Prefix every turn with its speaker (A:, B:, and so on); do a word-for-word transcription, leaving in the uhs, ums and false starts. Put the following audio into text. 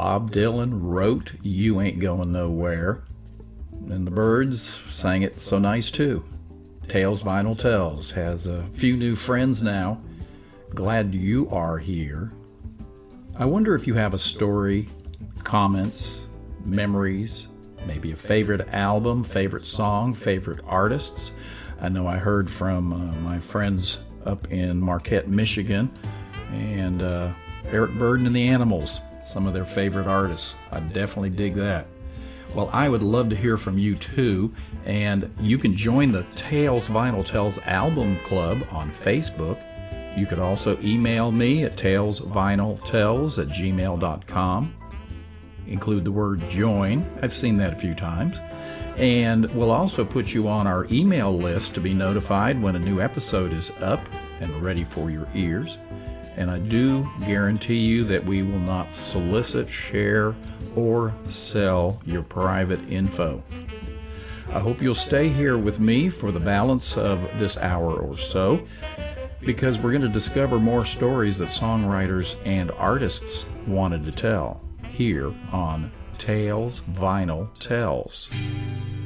A: Bob Dylan wrote You Ain't Going Nowhere, and the Byrds sang it so nice too. Tales Vinyl Tells has a few new friends now. Glad you are here. I wonder if you have a story, comments, memories, maybe a favorite album, favorite song, favorite artists. I know I heard from uh, my friends up in Marquette, Michigan, and uh, Eric Burdon and the Animals, some of their favorite artists. I definitely dig that. Well, I would love to hear from you too, and you can join the Tales Vinyl Tells Album Club on Facebook. You could also email me at talesvinyltells at gmail dot com. Include the word join. I've seen that a few times. And we'll also put you on our email list to be notified when a new episode is up and ready for your ears. And I do guarantee you that we will not solicit, share, or sell your private info. I hope you'll stay here with me for the balance of this hour or so, because we're going to discover more stories that songwriters and artists wanted to tell here on Tales Vinyl Tells.